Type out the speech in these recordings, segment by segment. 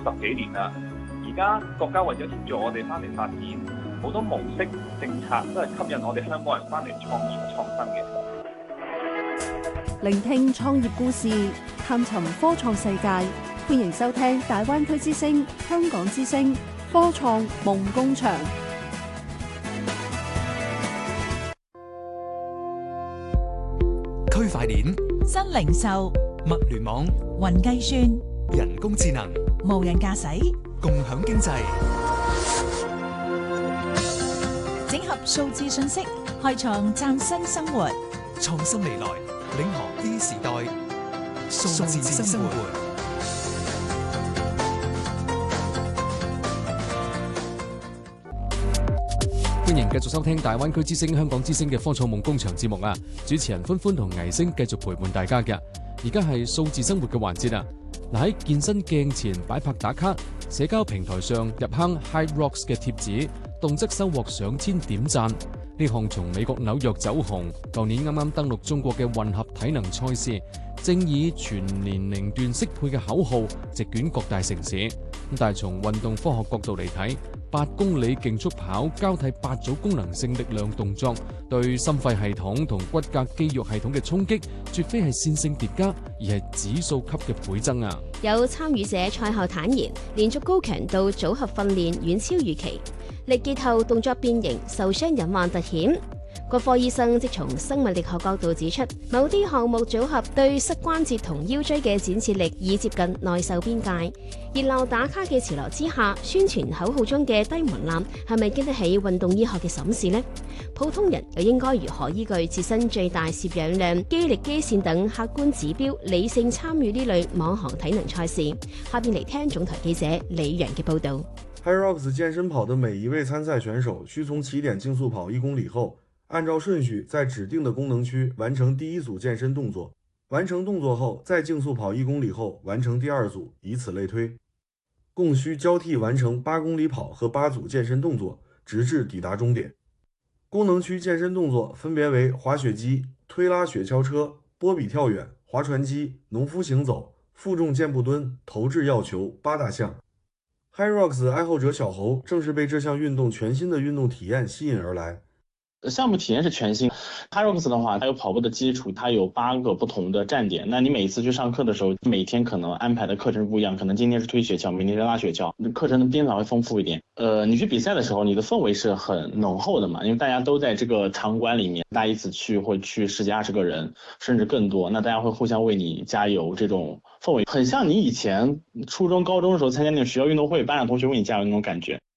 10幾年啦。而家國家為咗協助我哋翻嚟發展，好多模式政策都係吸引我哋香港人翻嚟創業創新嘅。 聆聽創業故事，探尋科創世界，歡迎收聽大灣區之聲、香港之聲科創夢工場。 區塊鏈、 新零售、 物聯網、 雲計算、 人工智能、 無人駕駛、 共享經濟， 整合數字信息，開創嶄新生活。 創新未來，領航 A 時代，數字生活。歡迎繼續收聽大灣區之聲、香港之聲嘅科創夢工場節目啊！主持人歡歡同倪星繼續陪伴大家嘅。而家係數字生活嘅環節啊！嗱，喺健身鏡前擺拍打卡，社交平台上入坑 HYROX 嘅貼紙，動則收穫上千點讚。呢項從美國紐約走紅，舊年啱啱登陸中國嘅混合體能賽事，正以全年齡段適配嘅口號席捲各大城市。但係從運動科學角度嚟睇，8公里競速跑交替8組功能性力量動作，對心肺系統同骨骼肌肉系統嘅衝擊，絕非係線性疊加，而係指數級嘅倍增啊！ 有參與者賽後坦言，連續高強度組合訓練遠超預期，力竭後動作變形，受傷隱患突顯。骨科醫生即從生物力學角度指出，某啲項目組合對膝關節同腰椎嘅展示力已接近內受邊界。熱鬧打卡嘅潮流之下，宣傳口號中嘅低門檻係咪經得起運動醫學嘅審視呢？普通人又應該如何依據自身最大攝氧量、肌力、肌線等客觀指標，理性參與呢類網行體能賽事？下邊嚟聽總台記者李陽嘅報道。 HYROX 健身跑的每一位參賽選手需從起點競速跑1公里後，按照順序在指定的功能區完成第一組健身動作，完成動作後再競速跑1公里後完成第二組，以此類推，共需交替完成8公里跑和8組健身動作，直至抵達終點。功能區健身動作分別為滑雪機、推拉雪橇車、波比跳遠、划船機、農夫行走、負重健步蹲、投擲藥球8大項。HYROX 愛好者小侯正是被這項運動全新的運動體驗吸引而來。 項目體驗是全新 HYROX 的話，它有跑步的基礎，它有8個不同的站點。那你每一次去上課的時候，每天可能安排的課程不一樣，可能今天是推雪橇，明天是拉雪橇，課程的編排會豐富一點。你去比賽的時候，你的氛圍是很濃厚的嘛，因為大家都在這個場館裡面，大家一起去會去10幾20個人，甚至更多，那大家會互相為你加油，這種氛圍很像你以前初中、高中的時候參加那種學校運動會，班上同學為你加油那種感覺。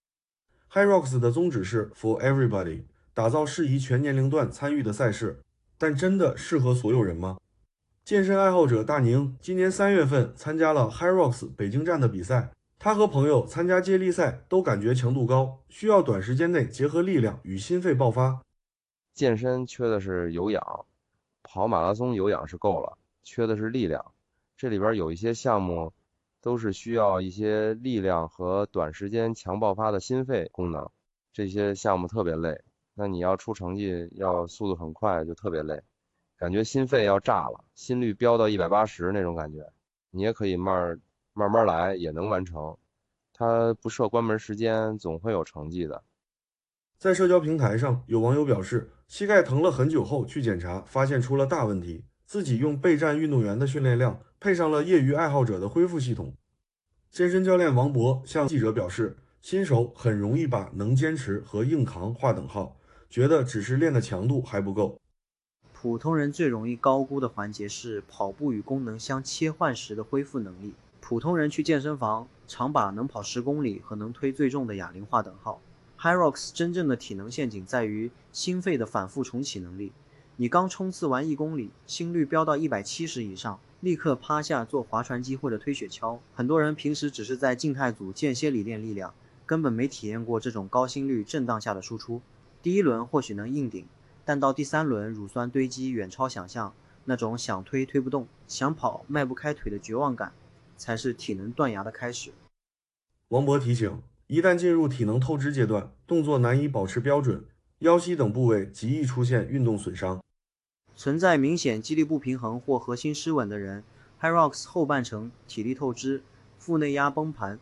HYROX 的宗旨是 For Everybody，打造適宜全年齡段參與的賽事，但真的適合所有人嗎？健身愛好者大寧今年3月份參加了 HYROX 北京站的比賽，他和朋友參加接力賽都感覺強度高，需要短時間內結合力量與心肺爆發。 健身缺的是有氧，跑馬拉松有氧是夠了，缺的是力量。這裡邊有一些項目都是需要一些力量和短時間強爆發的心肺功能，這些項目特別累。那你要出成績要速度很快，就特別累，感覺心肺要炸了，心率飆到180那種感覺。你也可以慢慢來，也能完成。它不設關門時間，總會有成績的。 在社交平台上，有網友表示，膝蓋疼了很久後去檢查，發現出了大問題。自己用備戰運動員的訓練量，配上了業餘愛好者的恢復系統。健身教練王博向記者表示，新手很容易把能堅持和硬扛劃等號，覺得只是練的強度還不夠。 普通人最容易高估的環節是跑步與功能相切換時的恢復能力。普通人去健身房常把能跑10公里和能推最重的啞鈴劃等號。HYROX 真正的體能陷阱在於心肺的反復重啟能力。你剛衝刺完1公里，心率飆到170以上，立刻趴下做划船機或者推雪橇。很多人平時只是在靜態組間歇裡練力量，根本沒體驗過這種高心率震盪下的輸出。第一輪或許能硬頂，但到第3輪乳酸堆積遠超想象，那種想推推不動，想跑邁不開腿的絕望感，才是體能斷崖的開始。 王博提醒，一旦進入體能透支階段，動作難以保持標準，腰膝等部位極易出現運動損傷。 存在明顯肌力不平衡或核心失穩的人，HYROX 後半程體力透支、腹內壓崩盤